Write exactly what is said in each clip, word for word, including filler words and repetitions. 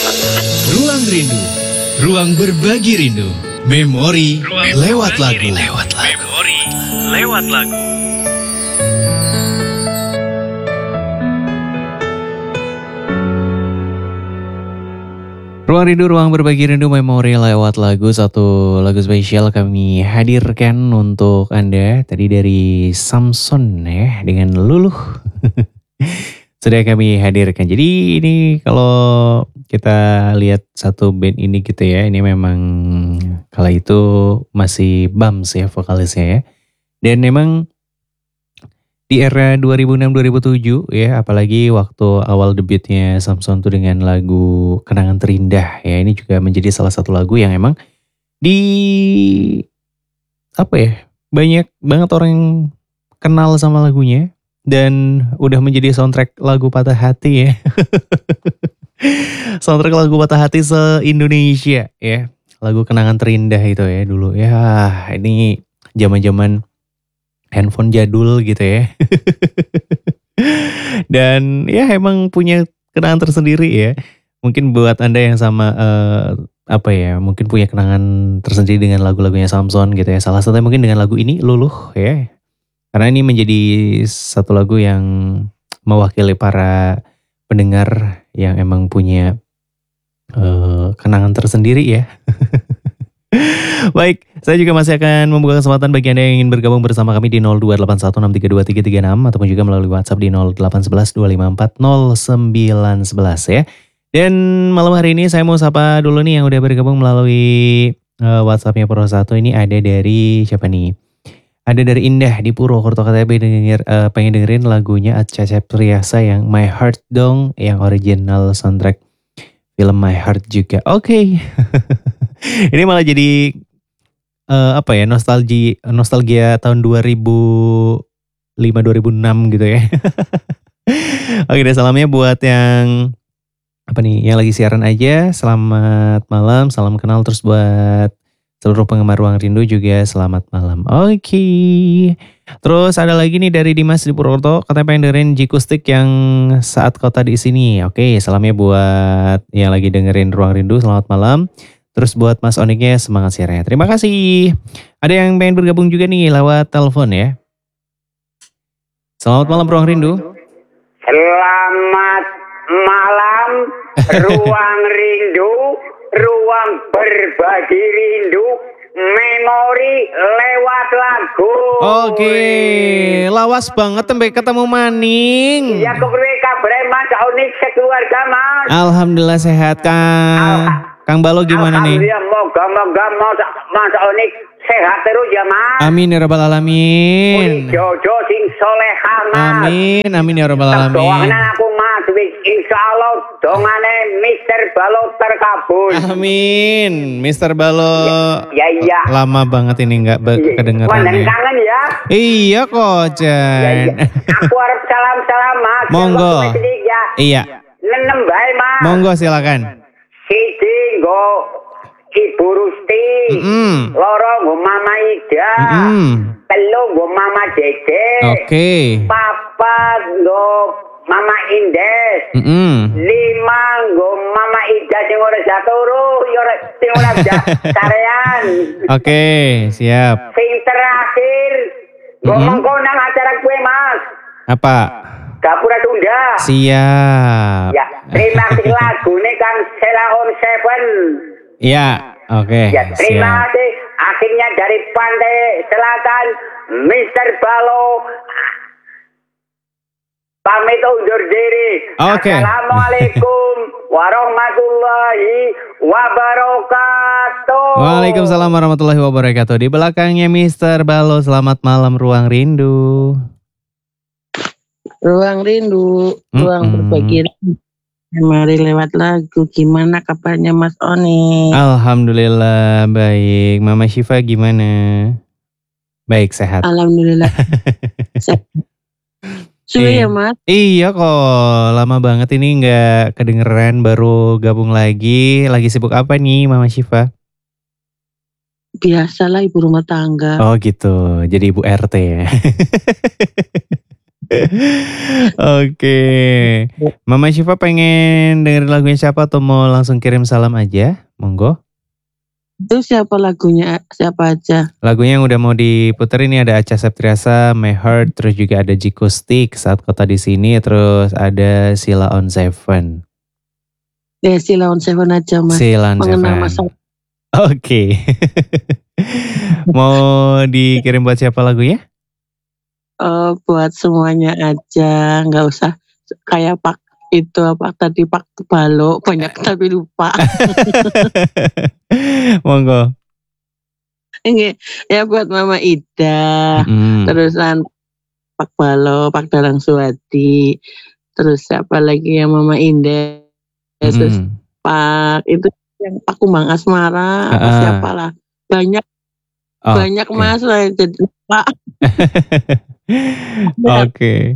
Ruang Rindu, ruang berbagi rindu. Memori ruang lewat lagu. Lewat lagu. Memori lewat lagu. Ruang Rindu, ruang berbagi rindu, memori lewat lagu. Satu lagu spesial kami hadirkan untuk Anda. Tadi dari Samson ya, dengan Luluh. Sudah kami hadirkan. Jadi ini kalau kita lihat satu band ini gitu ya, ini memang kala itu masih Bams ya vokalisnya ya. Dan memang di era dua ribu enam dua ribu tujuh ya, apalagi waktu awal debutnya Samson tuh dengan lagu Kenangan Terindah ya, ini juga menjadi salah satu lagu yang emang di apa ya, banyak banget orang yang kenal sama lagunya dan udah menjadi soundtrack lagu Patah Hati ya. Soundtrack lagu Patah Hati se-Indonesia ya, lagu Kenangan Terindah itu ya dulu ya. Ini zaman-zaman handphone jadul gitu ya. Dan ya emang punya kenangan tersendiri ya. Mungkin buat Anda yang sama uh, apa ya, mungkin punya kenangan tersendiri dengan lagu-lagunya Samson gitu ya. Salah satunya mungkin dengan lagu ini Luluh ya. Karena ini menjadi satu lagu yang mewakili para pendengar yang emang punya uh, kenangan tersendiri ya. Baik, saya juga masih akan membuka kesempatan bagi Anda yang ingin bergabung bersama kami di nol dua delapan satu enam tiga dua tiga tiga enam ataupun juga melalui WhatsApp di nol delapan satu satu dua lima empat nol sembilan satu satu ya. Dan malam hari ini saya mau sapa dulu nih yang udah bergabung melalui uh, WhatsAppnya Pro satu. Ini ada dari siapa nih? Ada dari Indah di Purwokerto, katanya denger, uh, pengen dengerin lagunya Acha Septriasa yang My Heart dong, yang original soundtrack film My Heart juga. Oke. Okay. Ini malah jadi uh, apa ya, nostalgia nostalgia tahun dua ribu lima dua ribu enam gitu ya. Oke deh, salamnya buat yang apa nih, yang lagi siaran aja. Selamat malam, salam kenal. Terus buat seluruh penggemar Ruang Rindu juga selamat malam. Oke. Okay. Terus ada lagi nih dari Dimas di Purwokerto, katanya pengen dengerin Jikustik yang Saat Kau Tadi Sini. Oke, okay, salamnya buat yang lagi dengerin Ruang Rindu, selamat malam. Terus buat Mas Oniknya semangat siarannya. Terima kasih. Ada yang pengen bergabung juga nih lewat telepon ya. Selamat malam Ruang Rindu. Selamat malam Ruang Rindu, ruang berbagi rindu, memori lewat lagu. Oke, lawas banget sampai ketemu maning. Ya kepriwe kabar Mas Onik sekeluarga Mas? Alhamdulillah sehat Kang. Al- Kang Balo gimana nih? Alhamdulillah, moga-moga Mas Onik sehat terus ya Mas. Amin ya rabbal alamin. Jojo sing solehah Mas. Amin, amin ya rabbal alamin. Doakan aku Mas, insyaallah dongane Mister Balo terkabul. Amin, Mister Balo. Ya iya. Ya, lama banget ini nggak kedengeran. Mandang kangen ya. Iya kok Jan. Ya, ya. Aku harap salam-salam Mas. Monggo. Ya. Iya. Nenem bae Mas. Monggo silakan. Siji nggo Ibu Rusti, mm-hmm. loro nggo Mama Ida, mm-hmm. telu nggo Mama Dede, oke, okay. papat nggo Mama Indes, mm-hmm. lima nggo Mama Ida sing ora jaturu, yo sing ora karean. Oke, okay, siap. Sing terakhir nggo mm-hmm. mengko nang acara kue Mas. Apa? Gapura Tunda. Siap. Ya, terima kasih lagune kan Sheila on Seven. Iya, oke. Okay, ya, terima kasih. Akhirnya dari Pantai Selatan, Mister Balo pamit undur diri. Oke. Okay. Assalamualaikum warahmatullahi wabarakatuh. Waalaikumsalam warahmatullahi wabarakatuh. Di belakangnya Mister Balo, selamat malam Ruang Rindu. Ruang Rindu, ruang mm-hmm. berbagi rindu. Memori lewat lagu. Gimana kabarnya Mas Oni? Alhamdulillah baik. Mama Syifa gimana? Baik, sehat. Alhamdulillah. Sehat. Suwe ya Mas? Iya kok, lama banget ini gak kedengeran, baru gabung lagi. Lagi sibuk apa nih Mama Syifa? Biasalah ibu rumah tangga. Oh gitu, jadi ibu R T ya. Oke. Mama Syifa pengen dengerin lagunya siapa atau mau langsung kirim salam aja? Monggo. Itu siapa lagunya? Siapa aja? Lagunya yang udah mau diputer ini ada Acha Septriasa, My Heart, terus juga ada Jiko Stick, Saat Kota di Sini, terus ada Sheila on Seven. Ya Sheila on Seven aja mas. Sheila on Mengenal Seven. masa. Oke. Mau dikirim buat siapa lagunya? Uh, buat semuanya aja, nggak usah kayak Pak itu apa tadi Pak Balo banyak tapi lupa. Monggo. Ini ya buat Mama Ida, Mm. terusan Pak Balo, Pak Dalang Suwadi, terus siapa lagi yang Mama Indah, terus Mm. Pak itu yang Pak Kumbang Asmara, apa Ah. siapa lah banyak Oh, banyak oke. mas lah jadi Pak. Oke.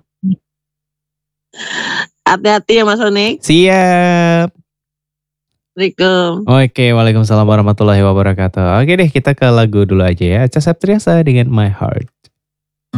Hati-hati ya Mas Onik. Siap. Assalamualaikum. Oke, waalaikumsalam warahmatullahi wabarakatuh. Oke deh, kita ke lagu dulu aja ya. Acha Septriasa dengan My Heart.